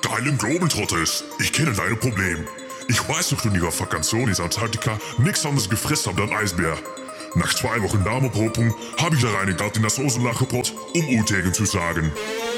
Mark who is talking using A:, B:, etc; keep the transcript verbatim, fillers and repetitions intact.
A: geilem Globetrotters. Ich kenne deine Probleme. Ich weiß noch, du in ihrer Vakation in Antarktika nichts anderes gefressen habt als Eisbär. Nach zwei Wochen Darmopopung habe ich da reingegangen in das Soßenlachgebrot, um Utegen zu sagen.